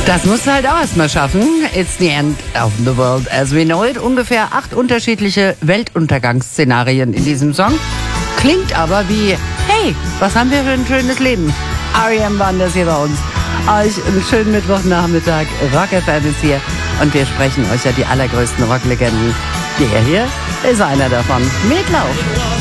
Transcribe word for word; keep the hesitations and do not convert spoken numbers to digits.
Das musst du halt auch erstmal schaffen. It's the end of the world as we know it. Ungefähr acht unterschiedliche Weltuntergangsszenarien in diesem Song. Klingt aber wie, hey, was haben wir für ein schönes Leben? R E M waren das hier bei uns. Euch einen schönen Mittwochnachmittag. Rock F M ist hier. Und wir sprechen euch ja die allergrößten Rocklegenden. Der hier ist einer davon. Meatloaf.